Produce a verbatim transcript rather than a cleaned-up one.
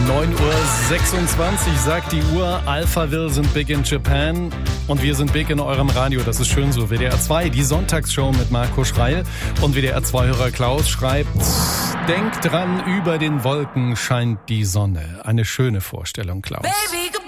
neun Uhr sechsundzwanzig sagt die Uhr. Alphaville sind big in Japan und wir sind big in eurem Radio. Das ist schön so. W D R zwei, die Sonntagsshow mit Marco Schreil. Und W D R zwei-Hörer Klaus schreibt: Denkt dran, über den Wolken scheint die Sonne. Eine schöne Vorstellung, Klaus. Baby.